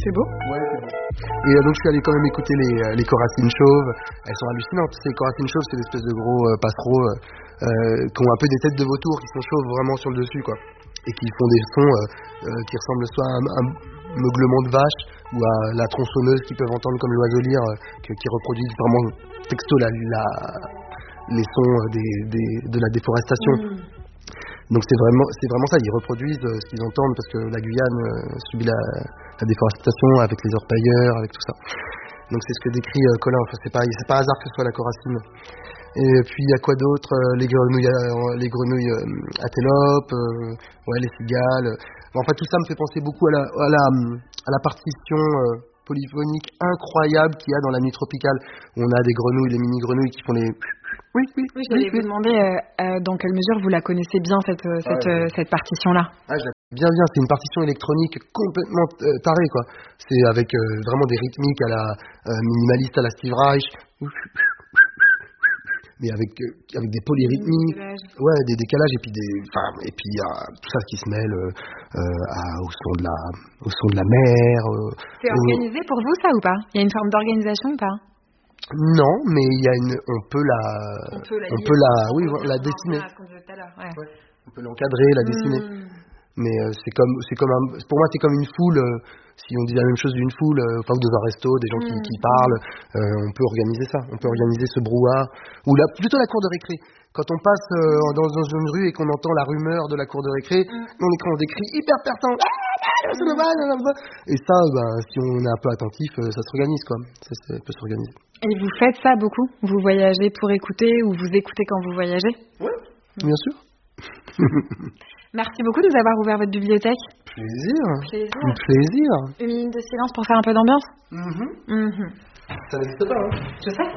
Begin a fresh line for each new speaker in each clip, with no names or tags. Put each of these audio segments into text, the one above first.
C'est beau.
Ouais, c'est beau. Et donc je suis allé quand même écouter les choracines chauves. Elles sont hallucinantes. Ces choracines chauves, c'est des espèces de gros passereaux qui ont un peu des têtes de vautour, qui sont chauves vraiment sur le dessus, quoi. Et qui font des sons qui ressemblent soit à un meuglement de vache ou à la tronçonneuse qu'ils peuvent entendre comme l'oiseau lyre, qui reproduisent vraiment texto les sons de la déforestation. Donc c'est vraiment ça, ils reproduisent ce qu'ils entendent parce que la Guyane subit la déforestation avec les orpailleurs, avec tout ça. Donc c'est ce que décrit Colin. Enfin, c'est pas hasard que ce soit la choracine. Et puis il y a quoi d'autre, les grenouilles antilopes, les cigales. Enfin tout ça me fait penser beaucoup à la partition polyphonique incroyable qu'il y a dans la nuit tropicale, où on a des grenouilles, les mini grenouilles qui font les
Oui, j'allais vous demander dans quelle mesure vous la connaissez bien cette partition-là.
Ah, je la connais bien, c'est une partition électronique complètement tarée, quoi. C'est avec vraiment des rythmiques à la minimaliste, à la Steve Reich, mais avec des polyrythmiques, des décalages et puis il y a tout ça qui se mêle au son de la mer.
C'est organisé pour vous ça ou pas? Il y a une forme d'organisation ou pas?
Non, mais on peut la dessiner. On peut l'encadrer, la dessiner. Mais pour moi c'est comme une foule. Si on dit la même chose d'une foule, ou dans un resto, des gens qui parlent, on peut organiser ça. On peut organiser ce brouhaha ou plutôt la cour de récré. Quand on passe dans une rue et qu'on entend la rumeur de la cour de récré, on écrit des cris hyper perçants. Et ça, si on est un peu attentif, ça s'organise, quoi. Ça peut s'organiser.
Et vous faites ça beaucoup? Vous voyagez pour écouter ou vous écoutez quand vous voyagez?
Oui, bien sûr.
Merci beaucoup de nous avoir ouvert votre bibliothèque.
Plaisir.
Une minute de silence pour faire un peu d'ambiance.
Ça n'existe pas, hein?
Je sais.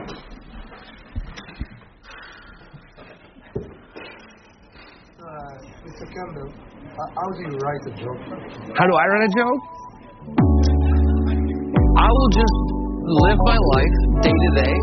Mr. Campbell, how do you write a joke?
How do I write a joke? I will just live my life day to day.